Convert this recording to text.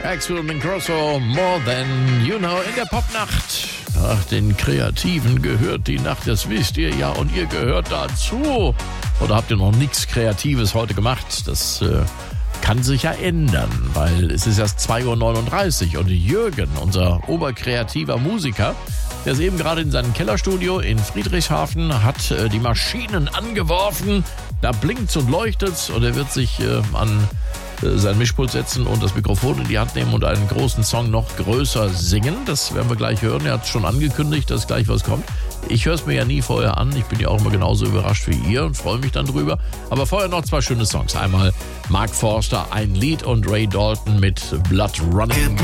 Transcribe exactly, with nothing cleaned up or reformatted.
Axwell und Ingrosso, More Than You Know in der Popnacht. Ach, den Kreativen gehört die Nacht, das wisst ihr ja, und ihr gehört dazu. Oder habt ihr noch nichts Kreatives heute gemacht? Das äh, kann sich ja ändern, weil es ist erst zwei Uhr neununddreißig und Jürgen, unser oberkreativer Musiker, der ist eben gerade in seinem Kellerstudio in Friedrichshafen, hat äh, die Maschinen angeworfen, da blinkt's und leuchtet's und er wird sich äh, an äh, sein Mischpult setzen und das Mikrofon in die Hand nehmen und einen großen Song noch größer singen. Das werden wir gleich hören. Er hat schon angekündigt, dass gleich was kommt. Ich höre es mir ja nie vorher an. Ich bin ja auch immer genauso überrascht wie ihr und freue mich dann drüber. Aber vorher noch zwei schöne Songs. Einmal Mark Forster, Ein Lied und Ray Dalton mit Blood Running.